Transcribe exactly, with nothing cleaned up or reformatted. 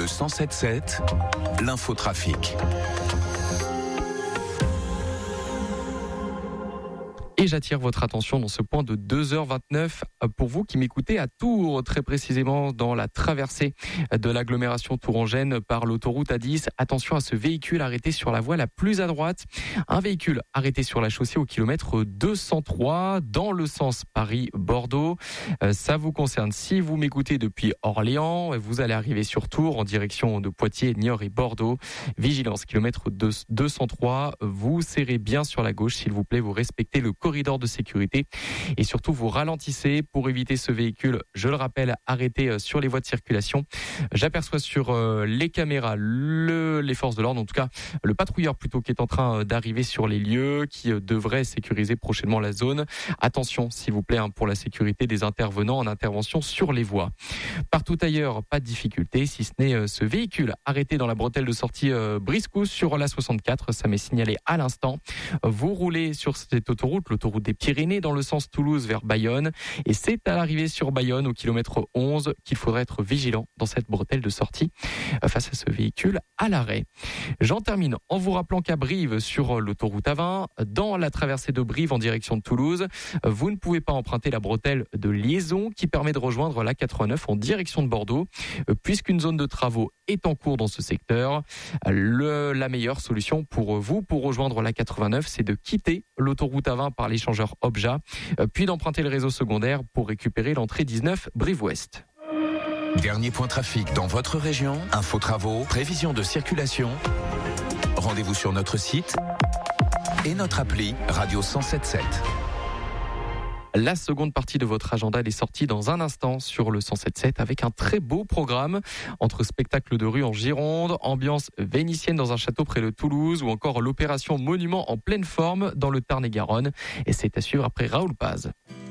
cent sept sept, l'infotrafic. Et j'attire votre attention dans ce point de deux heures vingt-neuf pour vous qui m'écoutez à Tours, très précisément dans la traversée de l'agglomération tourangelle par l'autoroute A dix. Attention à ce véhicule arrêté sur la voie la plus à droite. Un véhicule arrêté sur la chaussée au kilomètre deux cent trois dans le sens Paris-Bordeaux. Ça vous concerne. Si vous m'écoutez depuis Orléans, vous allez arriver sur Tours en direction de Poitiers, Niort et Bordeaux. Vigilance, kilomètre deux cent trois. Vous serrez bien sur la gauche, s'il vous plaît. Vous respectez le corridor de sécurité et surtout vous ralentissez pour éviter ce véhicule, je le rappelle, arrêté sur les voies de circulation. J'aperçois sur les caméras le, les forces de l'ordre, en tout cas le patrouilleur plutôt qui est en train d'arriver sur les lieux, qui devrait sécuriser prochainement la zone. Attention s'il vous plaît hein, pour la sécurité des intervenants en intervention sur les voies. Partout ailleurs, pas de difficulté si ce n'est ce véhicule arrêté dans la bretelle de sortie Briscou sur la soixante-quatre, ça m'est signalé à l'instant. Vous roulez sur cette autoroute, l'autoroute des Pyrénées dans le sens Toulouse vers Bayonne. Et c'est à l'arrivée sur Bayonne au kilomètre onze qu'il faudrait être vigilant dans cette bretelle de sortie face à ce véhicule à l'arrêt. J'en termine en vous rappelant qu'à Brive sur l'autoroute A vingt, dans la traversée de Brive en direction de Toulouse, vous ne pouvez pas emprunter la bretelle de liaison qui permet de rejoindre la quatre-vingt-neuf en direction de Bordeaux puisqu'une zone de travaux est en cours dans ce secteur. Le, la meilleure solution pour vous pour rejoindre la quatre-vingt-neuf, c'est de quitter l'autoroute A vingt par l'échangeur Obja, puis d'emprunter le réseau secondaire pour récupérer l'entrée dix-neuf Brive-Ouest. Dernier point trafic dans votre région, info travaux, prévision de circulation. Rendez-vous sur notre site et notre appli Radio cent sept sept. La seconde partie de votre agenda est sortie dans un instant sur le cent sept sept avec un très beau programme entre spectacles de rue en Gironde, ambiance vénitienne dans un château près de Toulouse ou encore l'opération Monument en pleine forme dans le Tarn-et-Garonne. Et c'est à suivre après Raoul Paz.